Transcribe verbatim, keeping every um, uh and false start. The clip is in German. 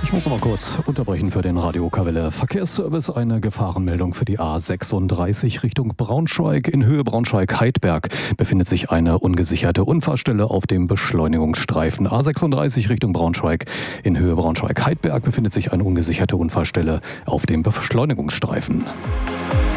Ich muss mal kurz unterbrechen für den Radio Kawelle Verkehrsservice. Eine Gefahrenmeldung für die A sechsunddreißig Richtung Braunschweig. In Höhe Braunschweig-Heidberg befindet sich eine ungesicherte Unfallstelle auf dem Beschleunigungsstreifen. A sechsunddreißig Richtung Braunschweig. In Höhe Braunschweig-Heidberg befindet sich eine ungesicherte Unfallstelle auf dem Beschleunigungsstreifen.